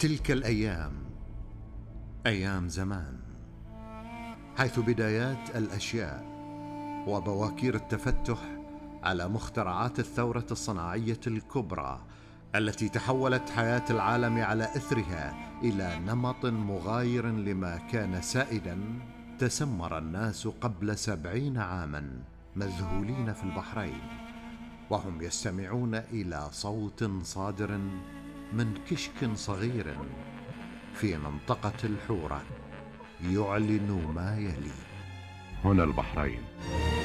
تلك الأيام أيام زمان، حيث بدايات الأشياء وبواكير التفتح على مخترعات الثورة الصناعية الكبرى التي تحولت حياة العالم على إثرها إلى نمط مغاير لما كان سائدا. تسمر الناس قبل 70 عاما مذهولين في البحرين، وهم يستمعون إلى صوت صادر من كشك صغير في منطقة الحورة يعلن ما يلي: هنا البحرين.